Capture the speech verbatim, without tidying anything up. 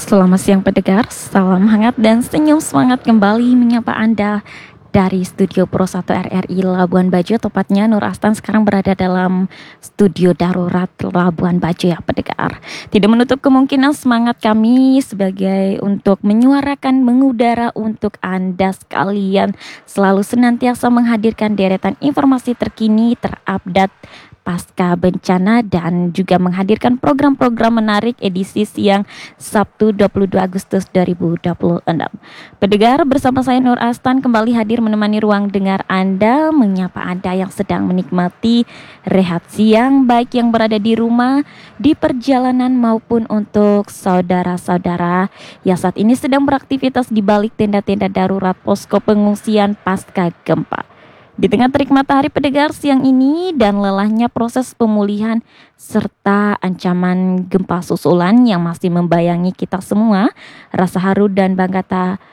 Selamat siang pendengar, salam hangat dan senyum semangat kembali menyapa Anda dari Studio Pro satu R R I Labuan Bajo. Tepatnya Nur Astan sekarang berada dalam studio darurat Labuan Bajo ya pendengar. Tidak menutup kemungkinan semangat kami sebagai untuk menyuarakan, mengudara untuk Anda sekalian, selalu senantiasa menghadirkan deretan informasi terkini, terupdate pasca bencana dan juga menghadirkan program-program menarik edisi siang Sabtu dua puluh dua Agustus dua ribu dua puluh enam. Pendengar, bersama saya Nur Astan kembali hadir menemani ruang dengar Anda, menyapa Anda yang sedang menikmati rehat siang, baik yang berada di rumah, di perjalanan maupun untuk saudara-saudara yang saat ini sedang beraktivitas di balik tenda-tenda darurat posko pengungsian pasca gempa. Di tengah terik matahari pendengar siang ini dan lelahnya proses pemulihan serta ancaman gempa susulan yang masih membayangi kita semua, rasa haru dan bangga tak